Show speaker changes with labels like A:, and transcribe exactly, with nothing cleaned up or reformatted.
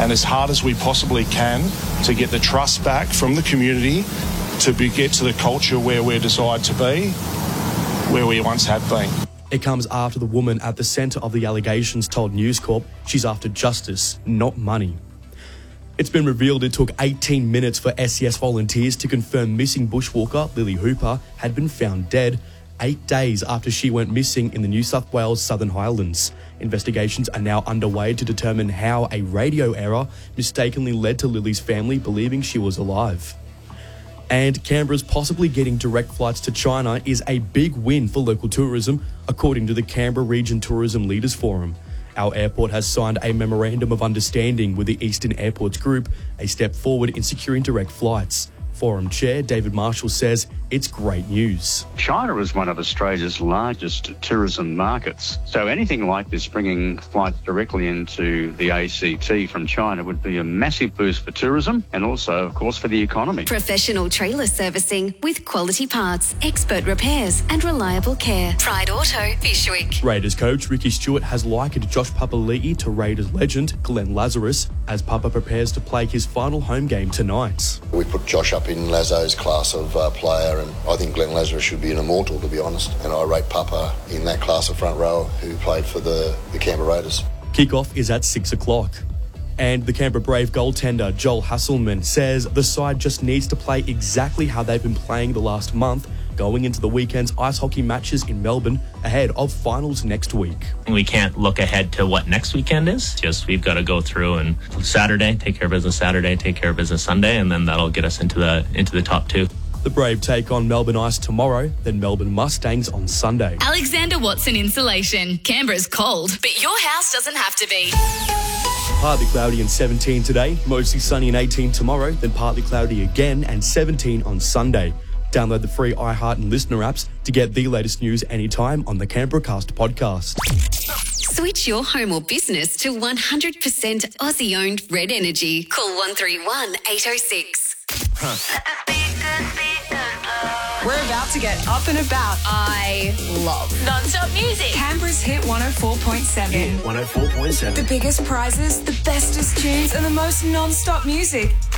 A: and as hard as we possibly can to get the trust back from the community to be, get to the culture where we're desired to be, where we once have been.
B: It comes after the woman at the centre of the allegations told News Corp she's after justice, not money. It's been revealed it took eighteen minutes for S E S volunteers to confirm missing bushwalker Lily Hooper had been found dead eight days after she went missing in the New South Wales Southern Highlands. Investigations are now underway to determine how a radio error mistakenly led to Lily's family believing she was alive. And Canberra's possibly getting direct flights to China is a big win for local tourism, according to the Canberra Region Tourism Leaders Forum. Our airport has signed a memorandum of understanding with the Eastern Airports Group, a step forward in securing direct flights. Forum Chair David Marshall says it's great news.
C: China is one of Australia's largest tourism markets. So anything like this, bringing flights directly into the A C T from China, would be a massive boost for tourism and also, of course, for the economy.
D: Professional trailer servicing with quality parts, expert repairs and reliable care. Pride Auto, Bishwick.
B: Raiders coach Ricky Stewart has likened Josh Papali'i to Raiders legend Glenn Lazarus as Papa prepares to play his final home game tonight.
E: We put Josh up in Lazo's class of uh, player, and I think Glenn Lazarus should be an immortal, to be honest. And I rate Papa in that class of front row who played for the, the Canberra Raiders.
B: Kickoff is at six o'clock. And the Canberra Brave goaltender Joel Hasselman says the side just needs to play exactly how they've been playing the last month, going into the weekend's ice hockey matches in Melbourne ahead of finals next week.
F: We can't look ahead to what next weekend is. Just we've got to go through and Saturday, take care of business Saturday, take care of business Sunday, and then that'll get us into the into the top two.
B: The Brave take on Melbourne Ice tomorrow, then Melbourne Mustangs on Sunday.
G: Alexander Watson Insulation. Canberra's cold, but your house doesn't have to be.
B: Partly cloudy and seventeen today, mostly sunny and eighteen tomorrow, then partly cloudy again and seventeen on Sunday. Download the free iHeart and Listener apps to get the latest news anytime on the Canberra Cast podcast.
D: Switch your home or business to one hundred percent Aussie-owned Red Energy. Call one three one, eight oh six.
H: Huh. We're about to get up and about.
G: I love non-stop music.
H: Canberra's Hit one oh four point seven.
I: Hit one oh four point seven.
H: The biggest prizes, the bestest tunes and the most non-stop music.